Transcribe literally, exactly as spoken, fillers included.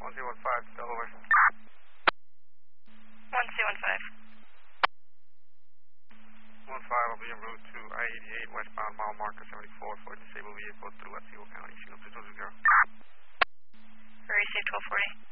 one zero one five, Delaware. one C one five. one five, I'll be en route to I eighty-eight, westbound mile marker seventy-four for a disabled vehicle through Osceola County. Signal two two zero. Receive twelve forty.